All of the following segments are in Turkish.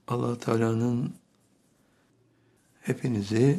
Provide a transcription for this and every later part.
Allah Teala'nın hepinizi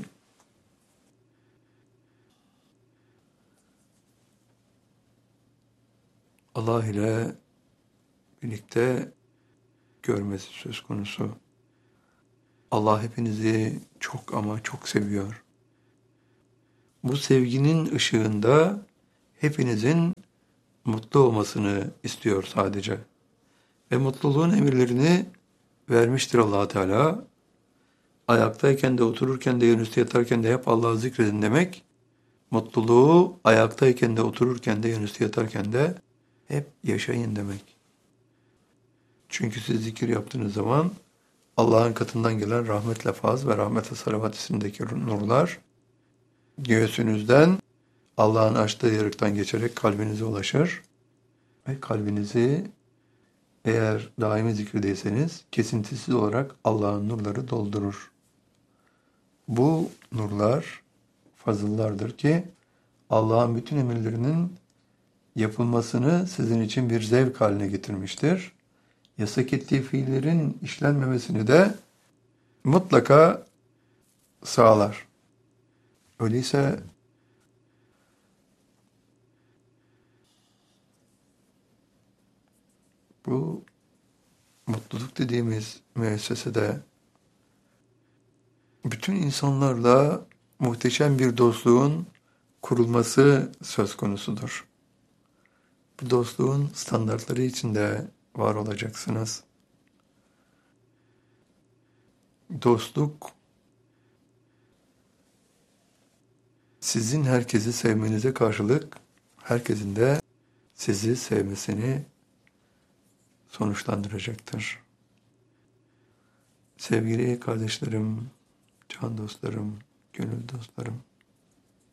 Allah ile birlikte görmesi söz konusu. Allah hepinizi çok ama çok seviyor. Bu sevginin ışığında hepinizin mutlu olmasını istiyor sadece. Ve mutluluğun emirlerini vermiştir Allah Teala. Ayaktayken de, otururken de, yanüstü yatarken de hep Allah'ı zikredin demek, mutluluğu ayaktayken de, otururken de, yanüstü yatarken de hep yaşayın demek. Çünkü siz zikir yaptığınız zaman Allah'ın katından gelen rahmet lefaz ve rahmet-i salavat isimdeki nurlar göğsünüzden Allah'ın açtığı yarıktan geçerek kalbinize ulaşır ve kalbinizi eğer daimi zikirdeyseniz kesintisiz olarak Allah'ın nurları doldurur. Bu nurlar fazıllardır ki Allah'ın bütün emirlerinin yapılmasını sizin için bir zevk haline getirmiştir. Yasak ettiği fiillerin işlenmemesini de mutlaka sağlar. Öyleyse bu mutluluk dediğimiz müessesede bütün insanlarla muhteşem bir dostluğun kurulması söz konusudur. Bu dostluğun standartları içinde var olacaksınız. Dostluk, sizin herkesi sevmenize karşılık, herkesin de sizi sevmesini sonuçlandıracaktır. Sevgili kardeşlerim, can dostlarım, gönül dostlarım,